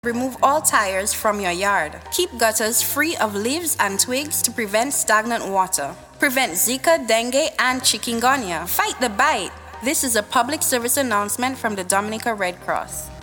Remove all tires from your yard. Keep gutters free of leaves and twigs to prevent stagnant water. Prevent Zika, dengue, and chikungunya. Fight the bite. This is a public service announcement from the Dominica Red Cross.